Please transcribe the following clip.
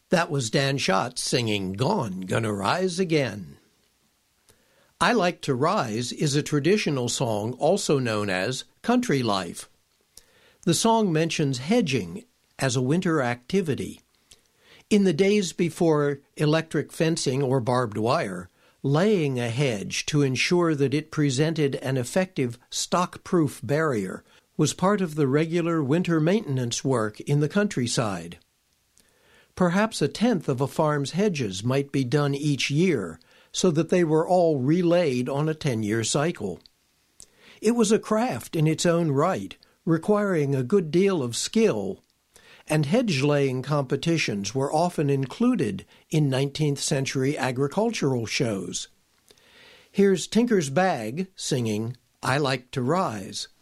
That was Dan Schatz singing Gone, Gonna Rise Again. I Like to Rise is a traditional song also known as Country Life. The song mentions hedging as a winter activity. In the days before electric fencing or barbed wire, laying a hedge to ensure that it presented an effective stock-proof barrier was part of the regular winter maintenance work in the countryside. Perhaps a tenth of a farm's hedges might be done each year, so that they were all relaid on a 10-year cycle. It was a craft in its own right, requiring a good deal of skill, and hedge-laying competitions were often included in 19th century agricultural shows. Here's Tinker's Bag singing I Like to Rise.